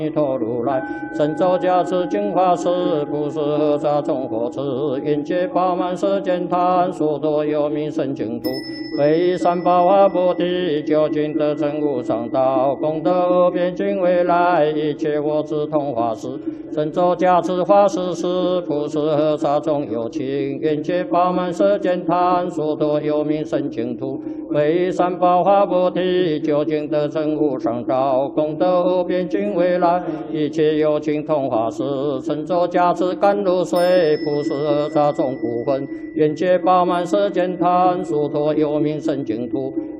弥陀如来，神咒加持净法师，不是何沙众火持，愿界饱满世间贪，所多有名圣净土，为三宝华菩提，究竟得证无上道，功德无边尽未来，一切我智同法师，神咒加持法师时，不是何沙众有情，愿界饱满世间贪，所多有名圣净土，为三宝华菩提，究竟得证无上道，功德无边尽未来。一切有情同法师，神咒加持甘露水，普施何沙众苦分，愿界饱满世间贪，殊陀有名圣净土，